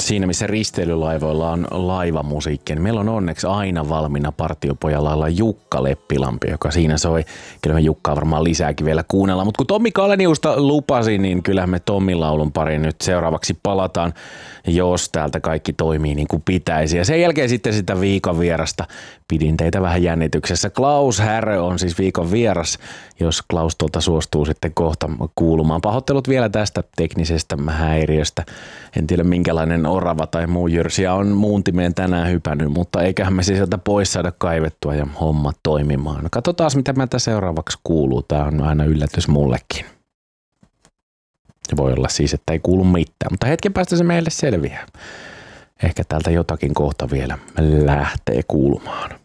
siinä missä risteilylaivoilla on laivamusiikki, niin meillä on onneksi aina valmiina partiopojalla olla Jukka Leppilampi, joka siinä soi. Kyllä me Jukkaa varmaan lisääkin vielä kuunnella, mutta kun Tommi Kaleniusta lupasi, niin kyllähän me Tommin laulun pariin nyt seuraavaksi palataan, jos täältä kaikki toimii niin kuin pitäisi. Ja sen jälkeen sitten sitä viikon vierasta pidin teitä vähän jännityksessä. Klaus Härö on siis viikon vieras, jos Klaus tuolta suostuu sitten kohta kuulumaan. Pahoittelut vielä tästä teknisestä häiriöstä. En tiedä minkälainen orava tai muu jyrsiä on muuntimeen tänään hypännyt, mutta eiköhän me sieltä pois saada kaivettua ja hommat toimimaan. Katsotaan mitä meiltä seuraavaksi kuuluu. Tämä on aina yllätys mullekin. Ja voi olla siis, että ei kuulu mitään, mutta hetken päästä se meille selviää. Ehkä täältä jotakin kohta vielä lähtee kuulumaan.